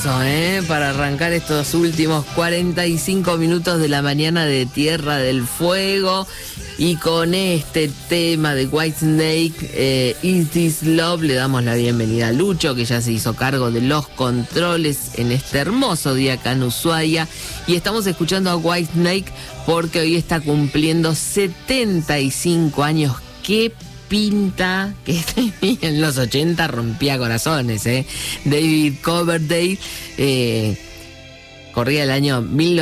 Para arrancar estos últimos 45 minutos de la mañana de Tierra del Fuego. Y con este tema de Whitesnake, Is This Love, le damos la bienvenida a Lucho, que ya se hizo cargo de los controles en este hermoso día acá en Ushuaia. Y estamos escuchando a Whitesnake porque hoy está cumpliendo 75 años. ¡Qué pinta que tenía en los 80! Rompía corazones, David Coverdale, corría el año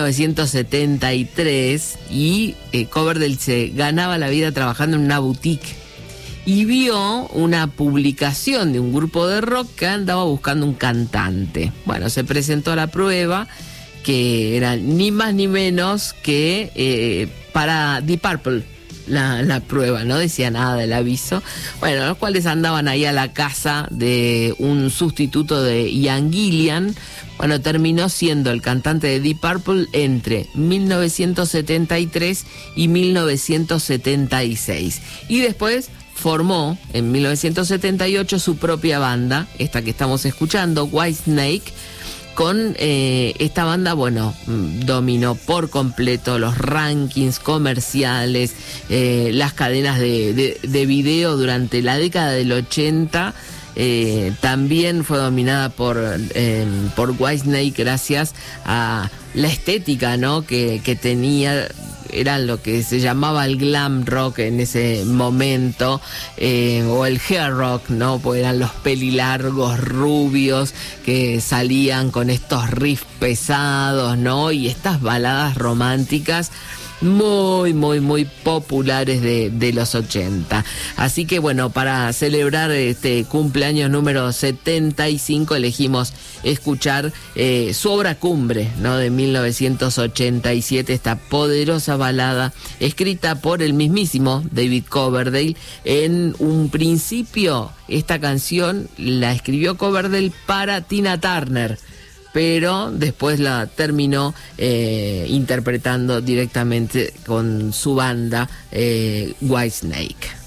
1973 y Coverdale se ganaba la vida trabajando en una boutique y vio una publicación de un grupo de rock que andaba buscando un cantante. Bueno, se presentó a la prueba, que era ni más ni menos que para Deep Purple. La prueba, no decía nada del aviso. Bueno, los cuales andaban ahí a la casa de un sustituto de Ian Gillan. Bueno, terminó siendo el cantante de Deep Purple entre 1973 y 1976. Y después formó en 1978 su propia banda, esta que estamos escuchando, Whitesnake. Con esta banda, bueno, dominó por completo los rankings comerciales, las cadenas de video durante la década del 80. También fue dominada por Whitesnake gracias a la estética, ¿no? que tenía. Era lo que se llamaba el glam rock en ese momento, o el hair rock, ¿no? Pues eran los pelilargos rubios que salían con estos riffs pesados, ¿no? Y estas baladas románticas muy, muy, muy populares de los 80. Así que bueno, para celebrar este cumpleaños número 75 elegimos escuchar su obra cumbre, ¿no? De 1987, esta poderosa balada escrita por el mismísimo David Coverdale. En un principio esta canción la escribió Coverdale para Tina Turner, pero después la terminó interpretando directamente con su banda Whitesnake.